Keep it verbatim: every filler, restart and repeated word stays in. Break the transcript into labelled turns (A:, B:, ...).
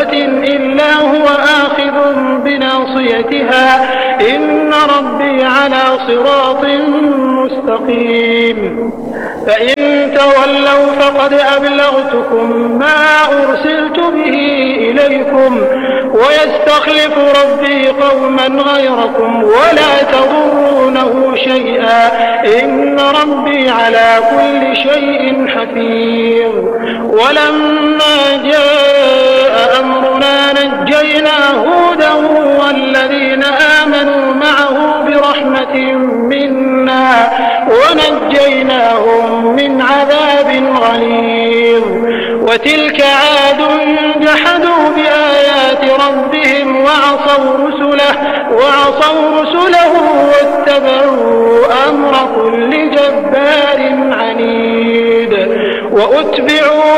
A: دابة إلا هو آخذ بناصيتها إن ربي على صراط مستقيم فإن تولوا فقد أبلغتكم ما أرسلت به إليكم ويستخلف ربي قوما غيركم ولا تضرونه شيئا إن ربي على كل شيء حفيظ. ولما جاء أمرنا نجينا هودا والذين آمنوا معه برحمة منا ونجيناهم من عذاب غليظ. وتلك عاد جحدوا بآيات ربهم وعصوا رسله, وعصوا رسله واتبعوا أمر كل جبار عنيد وأتبعوا